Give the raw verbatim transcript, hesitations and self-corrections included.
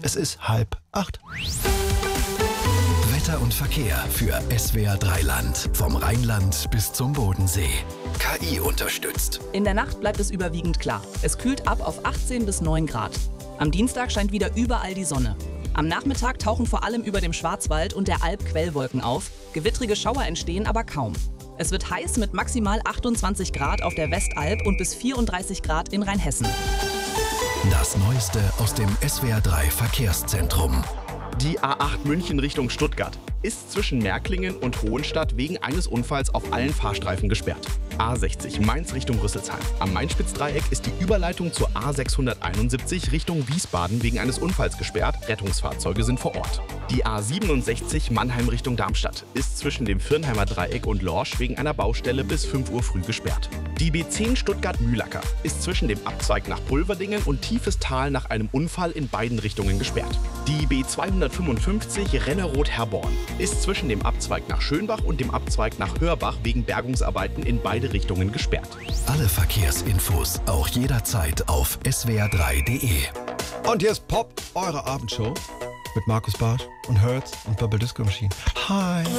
Es ist halb acht. Wetter und Verkehr für S W R drei Land. Vom Rheinland bis zum Bodensee. K I unterstützt. In der Nacht bleibt es überwiegend klar. Es kühlt ab auf achtzehn bis neun Grad. Am Dienstag scheint wieder überall die Sonne. Am Nachmittag tauchen vor allem über dem Schwarzwald und der Alb Quellwolken auf. Gewittrige Schauer entstehen aber kaum. Es wird heiß mit maximal achtundzwanzig Grad auf der Westalb und bis vierunddreißig Grad in Rheinhessen. Das Neueste aus dem S W R drei Verkehrszentrum. Die A acht München Richtung Stuttgart ist zwischen Märklingen und Hohenstadt wegen eines Unfalls auf allen Fahrstreifen gesperrt. A sechzig Mainz Richtung Rüsselsheim. Am Main-Spitz-Dreieck ist die Überleitung zur A sechshunderteinundsiebzig Richtung Wiesbaden wegen eines Unfalls gesperrt. Rettungsfahrzeuge sind vor Ort. Die A siebenundsechzig Mannheim Richtung Darmstadt ist zwischen dem Firnheimer Dreieck und Lorsch wegen einer Baustelle bis fünf Uhr früh gesperrt. Die B zehn Stuttgart-Mühlacker ist zwischen dem Abzweig nach Pulverdingen und Tiefes Tal nach einem Unfall in beiden Richtungen gesperrt. Die B zweihundertfünfundfünfzig Renneroth-Herborn ist zwischen dem Abzweig nach Schönbach und dem Abzweig nach Hörbach wegen Bergungsarbeiten in beide Richtungen gesperrt. Alle Verkehrsinfos auch jederzeit auf S W R drei Punkt de. Und hier ist Pop, eure Abendshow mit Markus Barth und Hertz und Bubble Disco Machine. Hi!